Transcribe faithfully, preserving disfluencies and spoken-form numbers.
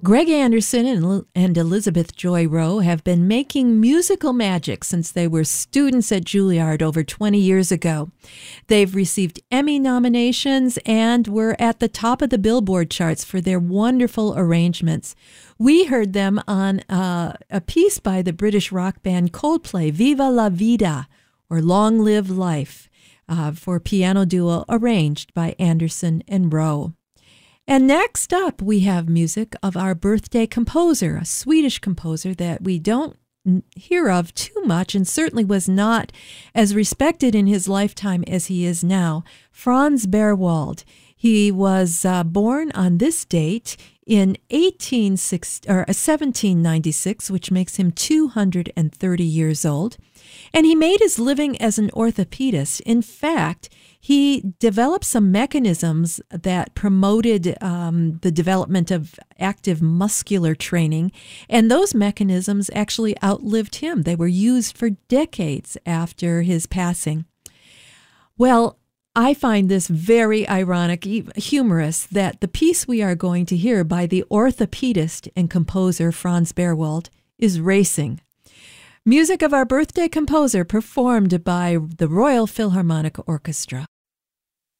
Greg Anderson and, and Elizabeth Joy Rowe have been making musical magic since they were students at Juilliard over twenty years ago. They've received Emmy nominations and were at the top of the Billboard charts for their wonderful arrangements. We heard them on uh, a piece by the British rock band Coldplay, Viva la Vida, or Long Live Life, uh, for piano duo arranged by Anderson and Rowe. And next up, we have music of our birthday composer, a Swedish composer that we don't hear of too much and certainly was not as respected in his lifetime as he is now, Franz Berwald. He was uh, born on this date in eighteen sixty, or seventeen ninety-six, which makes him two hundred thirty years old. And he made his living as an orthopedist. In fact, he developed some mechanisms that promoted um, the development of active muscular training, and those mechanisms actually outlived him. They were used for decades after his passing. Well, I find this very ironic, humorous, that the piece we are going to hear by the orthopedist and composer Franz Berwald is Racing. Music of our birthday composer performed by the Royal Philharmonic Orchestra.